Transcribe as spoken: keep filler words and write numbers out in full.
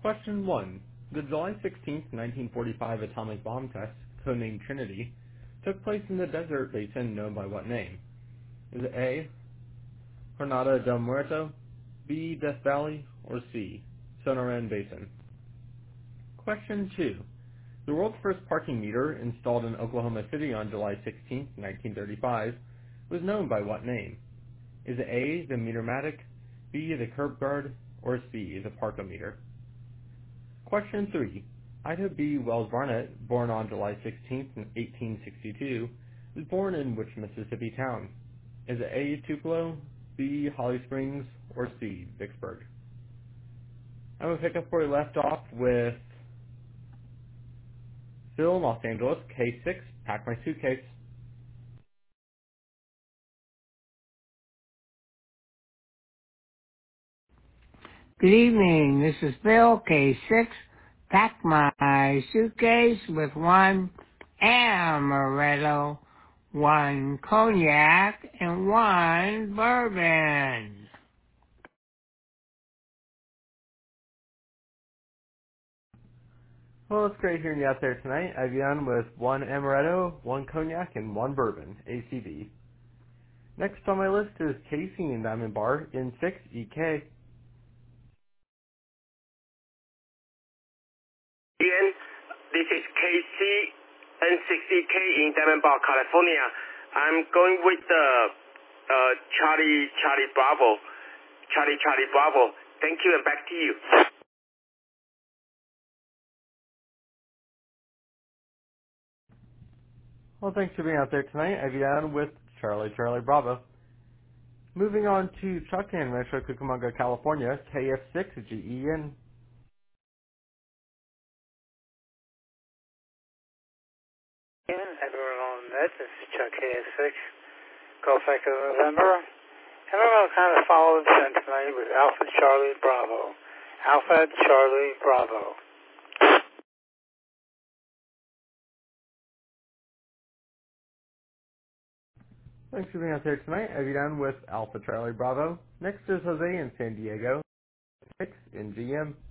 Question one. The July sixteenth, nineteen forty-five atomic bomb test, codenamed Trinity, took place in the desert basin known by what name? Is it A. Jornada del Muerto, B. Death Valley, or C. Sonoran Basin? Question two. The world's first parking meter, installed in Oklahoma City on July sixteenth, nineteen thirty-five, was known by what name? Is it A. the Metermatic, B. the Curb Guard, or C. the Parkometer? Question three. Ida B. Wells Barnett, born on July sixteenth, eighteen sixty-two, was born in which Mississippi town? Is it A. Tupelo, B. Holly Springs, or C. Vicksburg? I'm going to pick up where we left off with Phil, Los Angeles, K six, pack my suitcase. Good evening. This is Bill, K six. Pack my suitcase with one amaretto, one cognac, and one bourbon. Well, it's great hearing you out there tonight. I've begun with one amaretto, one cognac, and one bourbon, A C V. Next on my list is Casey and Diamond Bar in six E K. Ian, this is K C N six E K in Diamond Bar, California. I'm going with the uh, Charlie Charlie Bravo. Charlie Charlie Bravo. Thank you, and back to you. Well, thanks for being out there tonight. I've begun with Charlie Charlie Bravo. Moving on to Chuck and Rancho Cucamonga, California, K F six G E N. Everyone, this is Chuck K S six, Gulf Echo November, and we're going to kind of follow the trend tonight with Alpha Charlie Bravo. Alpha Charlie Bravo. Thanks for being out there tonight. I've begun with Alpha Charlie Bravo. Next is Jose in San Diego, six in G M.